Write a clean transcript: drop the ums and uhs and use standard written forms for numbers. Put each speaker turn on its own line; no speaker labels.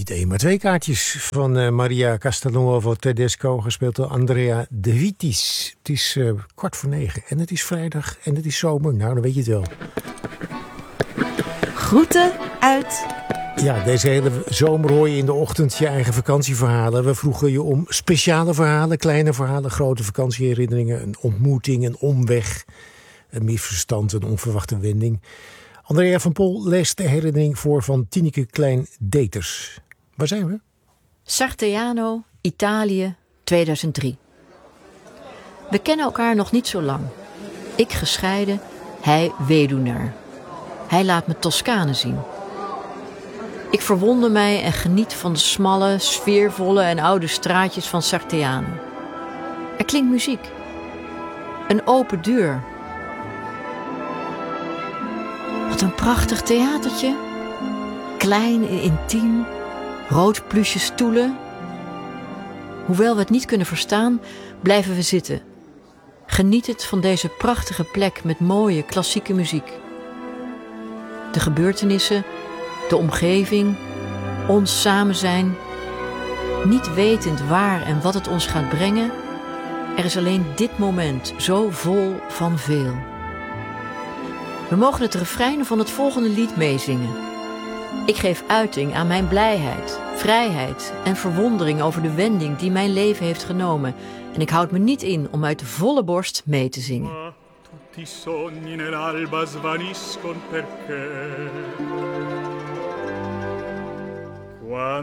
niet 1, maar 2 kaartjes van Maria Castelnuovo Tedesco, gespeeld door Andrea De Vitis. Het is 8:45 en het is vrijdag en het is zomer. Nou, dan weet je het wel.
Groeten uit...
Ja, deze hele zomer hoor je in de ochtend je eigen vakantieverhalen. We vroegen je om speciale verhalen, kleine verhalen, grote vakantieherinneringen, een ontmoeting, een omweg, een misverstand, een onverwachte wending. Andrea van Pol leest de herinnering voor van Tineke Klein-Deters. Waar zijn we?
Sarteano, Italië, 2003. We kennen elkaar nog niet zo lang. Ik gescheiden, hij weduwnaar. Hij laat me Toscane zien. Ik verwonder mij en geniet van de smalle, sfeervolle en oude straatjes van Sarteano. Er klinkt muziek. Een open deur. Wat een prachtig theatertje. Klein en intiem. Rood pluche stoelen. Hoewel we het niet kunnen verstaan, blijven we zitten. Genietend van deze prachtige plek met mooie klassieke muziek. De gebeurtenissen, de omgeving, ons samen zijn. Niet wetend waar en wat het ons gaat brengen. Er is alleen dit moment zo vol van veel. We mogen het refrein van het volgende lied meezingen. Ik geef uiting aan mijn blijheid, vrijheid en verwondering over de wending die mijn leven heeft genomen. En ik houd me niet in om uit de volle borst mee te zingen.
Tutti i sogni nell'alba svaniscono perché